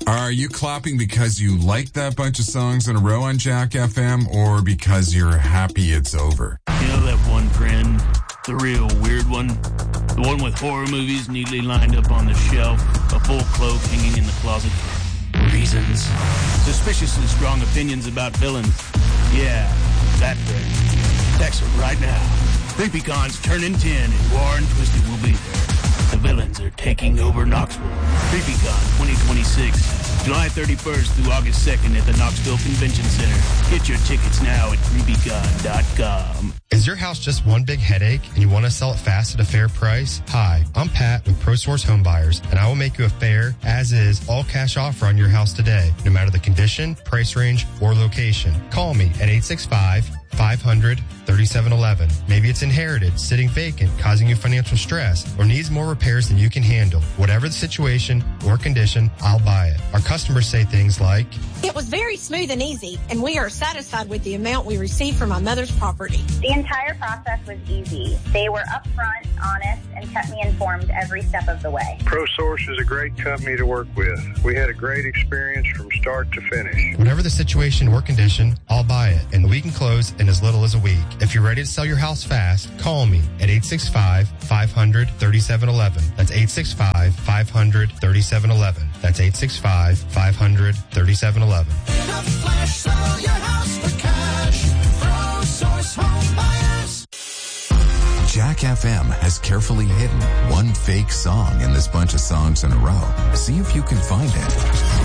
Are you clapping because you like that bunch of songs in a row on Jack FM or because you're happy it's over? You know that one friend, the real weird one? The one with horror movies neatly lined up on the shelf, a full cloak hanging in the closet for reasons. Suspiciously strong opinions about villains. Yeah, that friend. Text her right now. CreepyCon's turning 10 and War and Twisted will be there. The villains are taking over Knoxville. CreepyCon 2026, July 31st through August 2nd at the Knoxville Convention Center. Get your tickets now at creepycon.com. Is your house just one big headache and you want to sell it fast at a fair price? Hi, I'm Pat with ProSource Home Buyers, and I will make you a fair, as-is, all-cash offer on your house today, no matter the condition, price range, or location. Call me at 865-500-3711. Maybe it's inherited, sitting vacant, causing you financial stress, or needs more repairs than you can handle. Whatever the situation or condition, I'll buy it. Our customers say things like, "It was very smooth and easy, and we are satisfied with the amount we received from my mother's property." The entire process was easy. They were upfront, honest, and kept me informed every step of the way. ProSource is a great company to work with. We had a great experience from start to finish. Whatever the situation or condition, I'll buy it, and we can close in as little as a week. If you're ready to sell your house fast, call me at 865-500-3711. That's 865-500-3711. That's 865-500-3711. In a flash, sell your house for cash. ProSource Home Buyers. Jack FM has carefully hidden one fake song in this bunch of songs in a row. See if you can find it.